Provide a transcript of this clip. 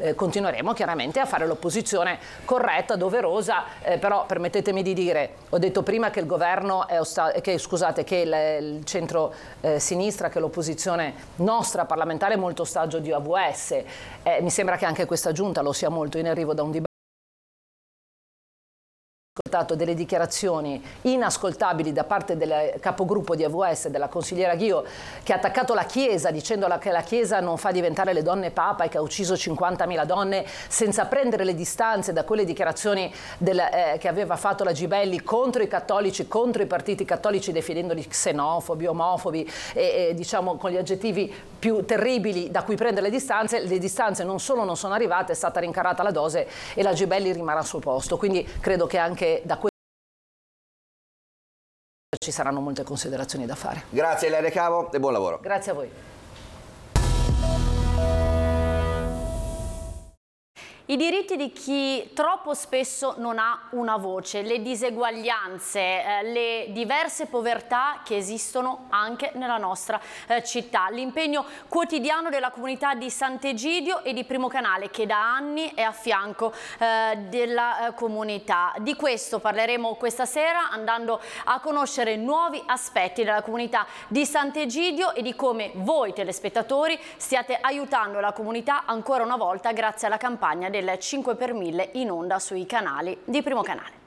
continueremo chiaramente a fare l'opposizione corretta, doverosa, però permettetemi di dire, ho detto prima che il governo che il centro-sinistra, che l'opposizione nostra parlamentare è molto ostaggio di AVS. Mi sembra che anche questa giunta lo sia molto, in arrivo da un dibattito. Ascoltato delle dichiarazioni inascoltabili da parte del capogruppo di AVS, della consigliera Ghio, che ha attaccato la Chiesa dicendo che la Chiesa non fa diventare le donne papa e che ha ucciso 50.000 donne, senza prendere le distanze da quelle dichiarazioni che aveva fatto la Gibelli contro i cattolici, contro i partiti cattolici, definendoli xenofobi, omofobi e diciamo con gli aggettivi più terribili da cui prendere le distanze. Le distanze non solo non sono arrivate, è stata rincarata la dose e la Gibelli rimarrà sul posto. Quindi credo che anche da questo ci saranno molte considerazioni da fare. Grazie Ilaria Cavo e buon lavoro. Grazie a voi. I diritti di chi troppo spesso non ha una voce, le diseguaglianze, le diverse povertà che esistono anche nella nostra città, l'impegno quotidiano della comunità di Sant'Egidio e di Primo Canale, che da anni è a fianco della comunità. Di questo parleremo questa sera, andando a conoscere nuovi aspetti della comunità di Sant'Egidio e di come voi telespettatori stiate aiutando la comunità ancora una volta grazie alla campagna del 5 per 1000 in onda sui canali di Primo Canale.